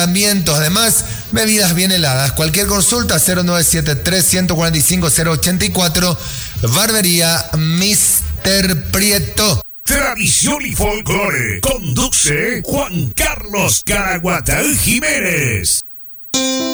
Además, bebidas bien heladas. Cualquier consulta 0973-145-084. Barbería Mr. Prieto. Tradición y folclore. Conduce Juan Carlos Caraguatá Jiménez.